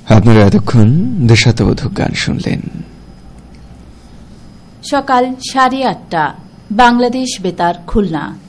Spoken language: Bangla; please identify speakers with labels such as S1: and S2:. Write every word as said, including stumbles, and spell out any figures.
S1: আপনারা এতক্ষণ দেশাত্মবোধক গান শুনলেন।
S2: সকাল সাড়ে আটটা, বাংলাদেশ বেতার খুলনা।